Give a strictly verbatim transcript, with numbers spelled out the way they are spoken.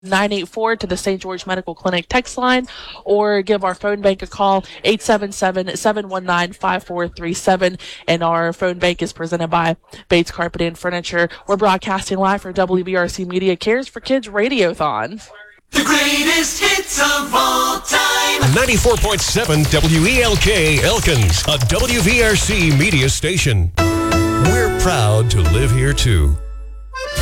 nine eight four to the Saint George Medical Clinic text line, or give our phone bank a call, eight seven seven, seven one nine, five four three seven. And our phone bank is presented by Bates Carpet and Furniture. We're broadcasting live for W V R C Media Cares for Kids Radiothon. The greatest hits of all time. ninety-four point seven W E L K Elkins, a W V R C media station. We're proud to live here too.